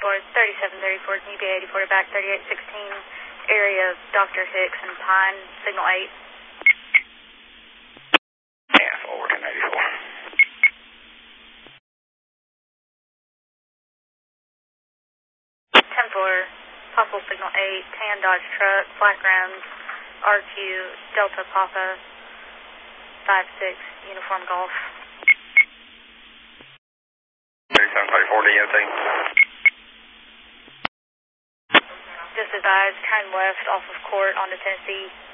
Board 3734, UBA 84 to back 3816, area of Dr. Hicks and Pine, signal 8. Yeah, forward 1084. 10-4, possible signal 8, tan Dodge truck, black rims, RQ, Delta Papa, 56, uniform golf. 3734 DOT. Just advised, turn left off of Court onto Tennessee.